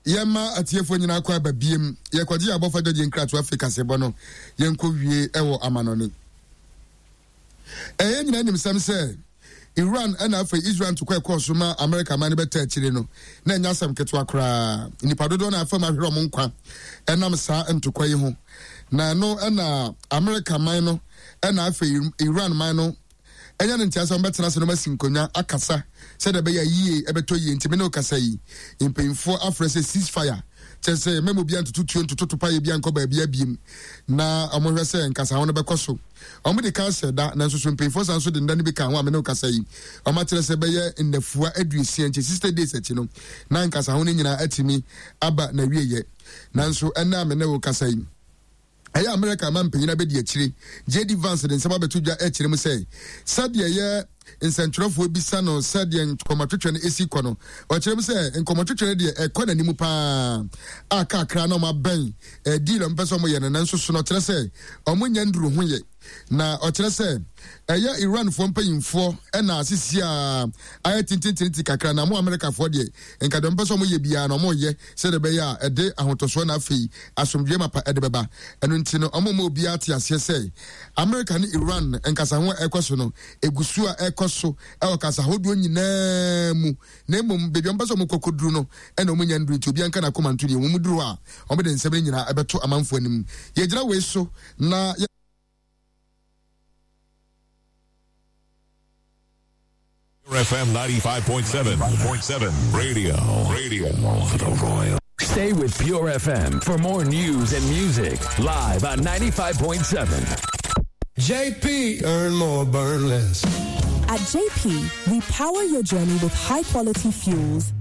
Yema atiefo nyina kwa babiem ye kwaji abofa doje nkratu Africa sebo no yenko wie ewo amanone nyina nim sam se Iran and afa Israel to kwa course ma America man beta chire no na nya sam keto akra nipa dodo na afa ma hwero mo nkwa enam sa entokwa yi ho na no na America man no na afa Iran man no enya ntia betena se no masinkonya akasa se de be ya yie ebeto yie ntime no kasa yi impemfo afrese ceasefire chese memo bia ntutu pa ye bia nko ba bia biem na amohwe se nkasa ho no bekoso omo de cancer da na nso impemfo san so de nda ne be kan ho amene kasa yi omo tere se be ye ndafua adusia nche 60 days achi no na nkasa ho ne nyina atimi aba na wieye na nso ena amene wo kasa yi Aya America man penyina be di akire JD Vance de nsaba betudwa akire mu say sadie ye nsentrofo bisa no sadie nkomatwetwe no esi kono o kire mu say nkomatwetwe de ekọ nanimu pa aka akra na ma ben deal mpeso mo ye na nso so no kire say omunya nduru ho ye na o kire say eya Iran fo mpanyimfo na asisi a ayatintintinti kakra na mo America fo de enka de mpeso mo ye bia na mo ye se de be ya ede ahotoso na afei asomdwe mapa ede beba eno ntino omo obi ate ase say America ni Iran enkasa ho ekoso no egusu a ekoso e okasa hodo nyina mu na emom bebi mpeso mo kokoduru no ena omo nya nduru ti obi anka na komantu de omo duru a omo de nsebe nyina ebeto amanfo anim ye gira we so na FM 95.7 Radio for the Royal. Stay with Pure FM for more news and music live on 95.7. JP, earn more, burn less. At JP, we power your journey with high-quality fuels